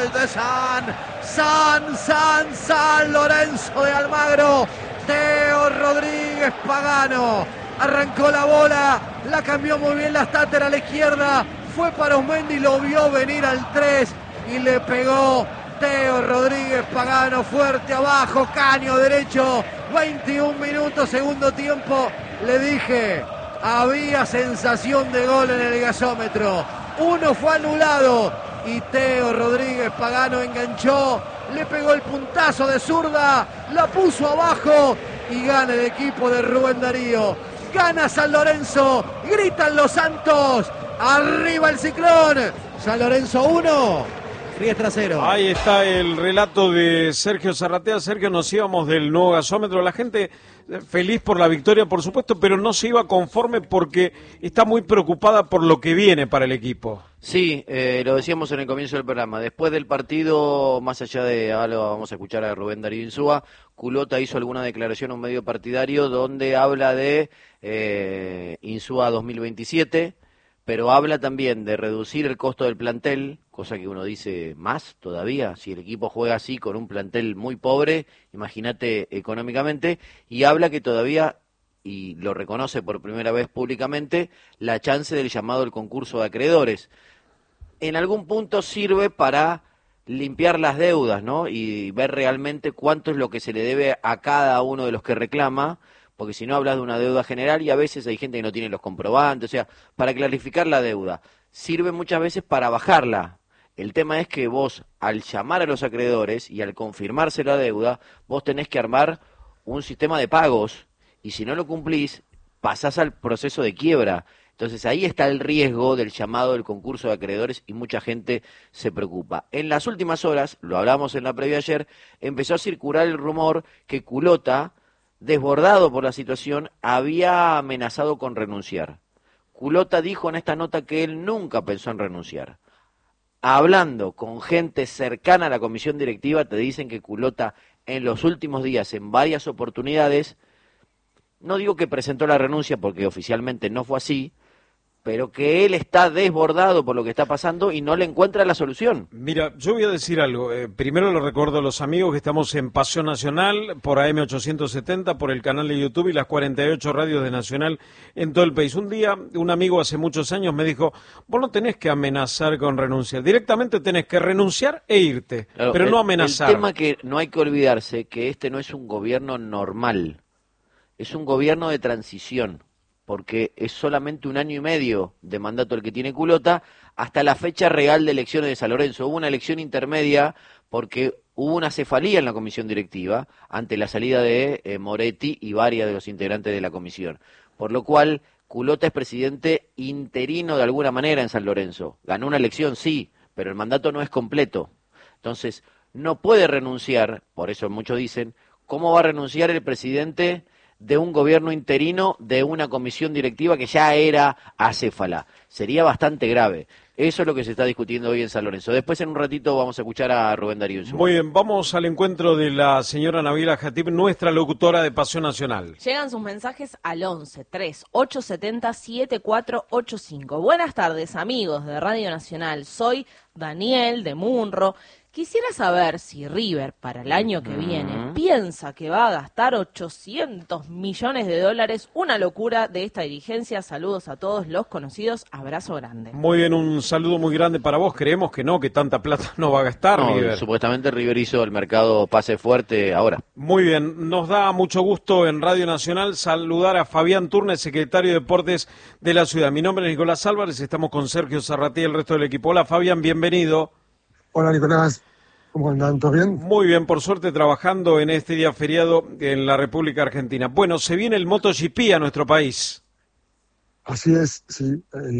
vuelta de San Lorenzo de Almagro. Teo Rodríguez Pagano arrancó la bola, la cambió muy bien la Stater a la izquierda, fue para Osmendi, lo vio venir al 3 y le pegó Teo Rodríguez Pagano fuerte abajo, caño derecho, 21 minutos, segundo tiempo. Le dije, había sensación de gol en el gasómetro. Uno fue anulado y Teo Rodríguez Pagano enganchó, le pegó el puntazo de zurda, la puso abajo y gana el equipo de Rubén Darío. Gana San Lorenzo, gritan los Santos, arriba el Ciclón. San Lorenzo 1, Riestra 0. Ahí está el relato de Sergio Zarratea. Sergio, nos íbamos del nuevo gasómetro. La gente feliz por la victoria, por supuesto, pero no se iba conforme porque está muy preocupada por lo que viene para el equipo. Sí, lo decíamos en el comienzo del programa. Después del partido, más allá de ahora vamos a escuchar a Rubén Darío Insúa, Culota hizo alguna declaración a un medio partidario donde habla de Insúa 2027, pero habla también de reducir el costo del plantel, cosa que uno dice más todavía, si el equipo juega así con un plantel muy pobre, imagínate económicamente, y habla que todavía, y lo reconoce por primera vez públicamente, la chance del llamado al concurso de acreedores. En algún punto sirve para limpiar las deudas, ¿no? Y ver realmente cuánto es lo que se le debe a cada uno de los que reclama, porque si no hablas de una deuda general y a veces hay gente que no tiene los comprobantes, o sea, para clarificar la deuda. Sirve muchas veces para bajarla. El tema es que vos, al llamar a los acreedores y al confirmarse la deuda, vos tenés que armar un sistema de pagos, y si no lo cumplís, pasás al proceso de quiebra. Entonces ahí está el riesgo del llamado del concurso de acreedores y mucha gente se preocupa. En las últimas horas, lo hablamos en la previa ayer, empezó a circular el rumor que Culota, desbordado por la situación, había amenazado con renunciar. Culota dijo en esta nota que él nunca pensó en renunciar. Hablando con gente cercana a la comisión directiva, te dicen que Culota en los últimos días, en varias oportunidades, no digo que presentó la renuncia porque oficialmente no fue así, pero que él está desbordado por lo que está pasando y no le encuentra la solución. Mira, yo voy a decir algo. Primero lo recuerdo a los amigos que estamos en Pasión Nacional, por AM870, por el canal de YouTube y las 48 radios de Nacional en todo el país. Un día, un amigo hace muchos años me dijo, vos no tenés que amenazar con renunciar, directamente tenés que renunciar e irte, claro, pero no amenazar. El tema que no hay que olvidarse que este no es un gobierno normal, es un gobierno de transición, porque es solamente 1 año y medio de mandato el que tiene Culota, hasta la fecha real de elecciones de San Lorenzo. Hubo una elección intermedia porque hubo una cefalía en la comisión directiva ante la salida de Moretti y varios de los integrantes de la comisión. Por lo cual, Culota es presidente interino de alguna manera en San Lorenzo. Ganó una elección, sí, pero el mandato no es completo. Entonces, no puede renunciar, por eso muchos dicen, ¿cómo va a renunciar el presidente de un gobierno interino de una comisión directiva que ya era acéfala? Sería bastante grave. Eso es lo que se está discutiendo hoy en San Lorenzo. Después en un ratito vamos a escuchar a Rubén Darío Insúa. Muy bien, vamos al encuentro de la señora Nabila Jatib, nuestra locutora de Pasión Nacional. Llegan sus mensajes al 11-3870-7485. Buenas tardes, amigos de Radio Nacional. Soy Daniel de Munro. Quisiera saber si River, para el año que viene, piensa que va a gastar 800 millones de dólares. Una locura de esta dirigencia. Saludos a todos los conocidos. Abrazo grande. Muy bien, un saludo muy grande para vos. Creemos que no, que tanta plata no va a gastar River. Supuestamente River hizo el mercado pase fuerte ahora. Muy bien, nos da mucho gusto en Radio Nacional saludar a Fabián Turnes, secretario de Deportes de la ciudad. Mi nombre es Nicolás Álvarez, estamos con Sergio Zarratea y el resto del equipo. Hola Fabián, bienvenido. Hola Nicolás, ¿cómo andan? ¿Todo bien? Muy bien, por suerte trabajando en este día feriado en la República Argentina. Bueno, se viene el MotoGP a nuestro país. Así es, sí.